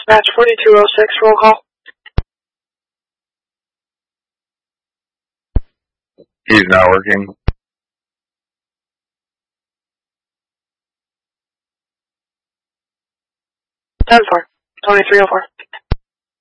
Dispatch 4206, roll call. He's not working. 10-4, 2304.